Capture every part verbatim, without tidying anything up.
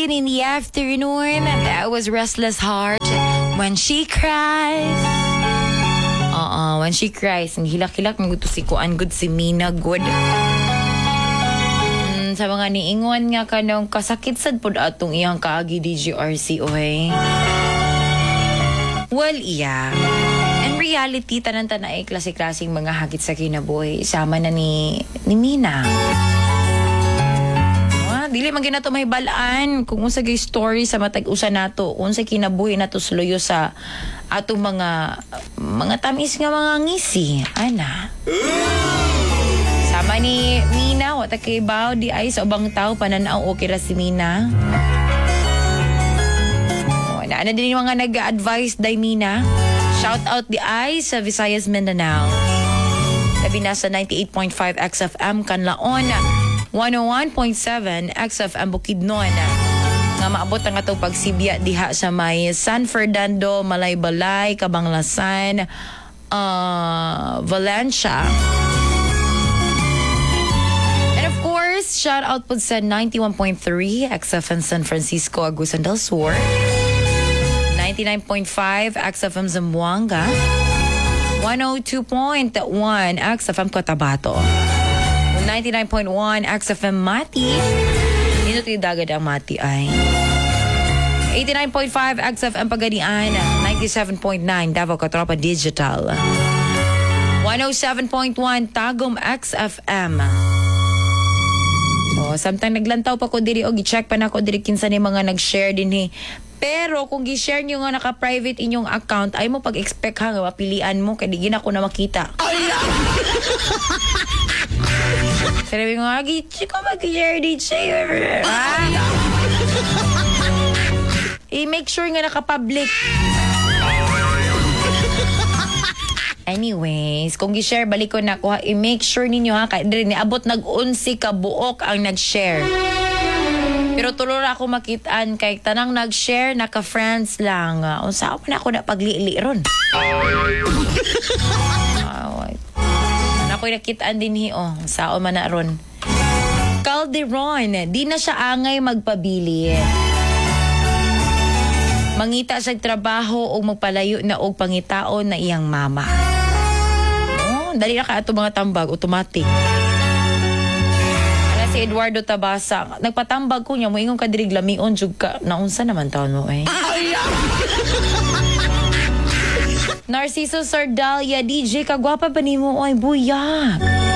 seven in the afternoon. That was Restless Heart. When she cries. Oo, when she cries. Ang hilak-hilak ng gusto si Kuan good si Mina good. Mm, sa mga niingon nga kanong kasakit sad pod atong iyang kaagi D J R C oy. Well, yeah. In reality, tanan-tanan ay klase-klaseng mga hagit sa kinabuhi. Sama na ni, ni Mina. Dili man ginato may balaan kung unsa gay story sa matag usa nato unsa kinabuhi nato suluyo sa atong mga mga tamis nga mga ngisi ana sama ni Mina wa ta kay baw di ay sa ubang tawo pananaw okay ra si Mina oh na ana din mga nag-advise day Mina shout out di ay sa Visayas Mindanao sabi na sa ninety-eight point five X F M Kanlaon one oh one point seven X F M Bukidnon nga maabot ang atong pagsibya diha sa may San Fernando, Malaybalay, Cabanglasan, uh, Valencia. And of course, shout out po sa ninety-one point three X F M San Francisco, Agusan del Sur, ninety-nine point five X F M Zamboanga, one oh two point one X F M Cotabato, ninety-nine point one X F M Mati. Dito tayo dagad ang Mati ay. eighty-nine point five X F M Pagadian. ninety-seven point nine Davao Katropa Digital. one oh seven point one Tagum X F M. Oh, samtang naglantaw pa ko diri o gi-check pa na ko diri kinsa ni mga nag-share din eh. Pero kung gi-share nyo nga naka-private inyong account, ay mo pag-expect ha nga mapilian mo kaya di gina ko na makita. Sabi ko nga, chiko mag-share din siya. I-make sure nga naka-public. Anyways, kung gi-share, balik ko na kuha. I-make sure ninyo ha, kaya rin abot nag-unsi ka buok ang nag-share. Pero tulor ako makitaan kay tanang nag-share, naka-friends lang. Uh, Unsa pa na ako na pagli-li ron. Ako'y nakitaan din hi, oh. Sao man na ron. Calderon, di na siya angay magpabili. Mangita sa trabaho o magpalayo na og pangitaon na iyang mama. Oh, dali na ka ato mga tambag, automatic. Ala si Eduardo Tabasa, nagpatambag ko niya, moingon ka dirig lamion, jug ka. Naunsa naman taon mo eh. Narciso Sardalia, D J, kagwapa pa ni mo, ay buyak.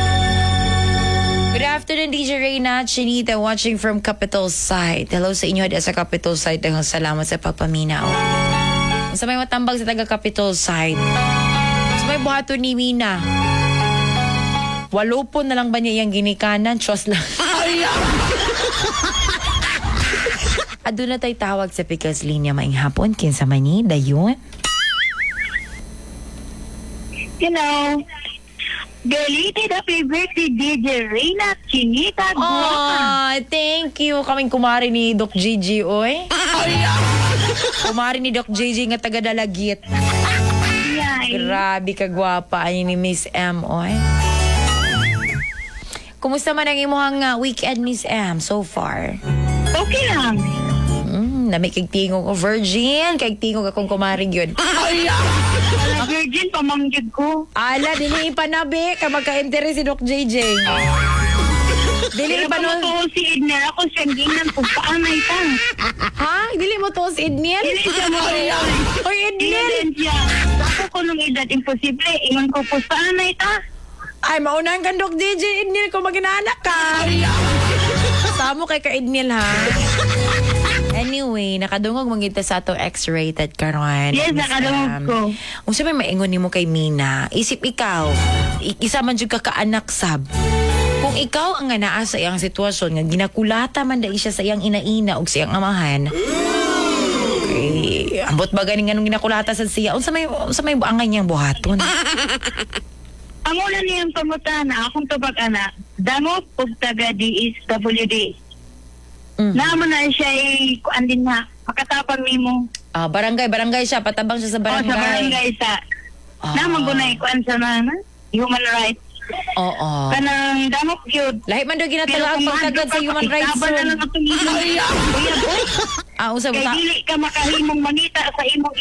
Good afternoon, D J Reyna, Chinita, watching from Capital Site. Hello sa inyo, sa Capital Site. Daghang salamat sa pagpaminaw. Sa may matambag sa taga Capital Site. Sa may buhato ni Mina. Walupon na lang ba niya iyang ginikanan? Trust lang. Ado na tayo tawag sa Pickles Linya maing hapon. Kinsa man ni, dayon? Hello. Belated happy birthday, D J Reyna Chinita. Oh, thank you. Kaming kumari ni Doc Gigi, oy. Kumari ni Doc Gigi nga taga Dalagit. Grabe ka gwapa ani ni Miss M, oy. Kumusta man ang imuhang uh, weekend, Miss M, so far? Okay lang. Mm, nami kay tingog ko virgin, kay tingog akong kumari gyud. Ala, virgin pamanggid ko. Ala, dili ipanabi ka magka-interest si Doc J J. Dili pa no si Edner ako sendingan kung paanay ta. Ha? Dili mo to si Edner? Dili siya mo. Oy, Edner. Ako ko nung edad imposible, ingon ko po paanay ta. Ay, maunahan kang Doc D J Ednil kung mag-inaanak ka. Samo kay ka Ednil, ha? Anyway, nakadungog mangita sa ato X-rated karon. Yes, nakadungog ko. Kung sabi maingon ni mo kay Mina, isip ikaw, isa man dyan ka kaanak sab. Kung ikaw ang nga naa sa iyang sitwasyon, nga ginakulata man dahil siya sa iyang inaina o sa iyang amahan, okay, ambot ba ganing anong ginakulata sa siya? Unsa may, unsa may buangay niyang buhaton? Ang una niyang pangutana, akong tubag anak, damo pug taga D S W D. Mm. Naman na siya ay kuan din na, makatapang nimo. Ah, barangay, barangay siya, patabang siya sa barangay. Oh, sa barangay sa. Ah. Naman ko na kuan sa na, human rights. Oo. Kanang damo gyud. Lahi man daw ginatalaang pagtagad sa human rights. Pero kung na lang atong ilo. Ah, usab Kay ka. dili ka makahimong mangita sa imong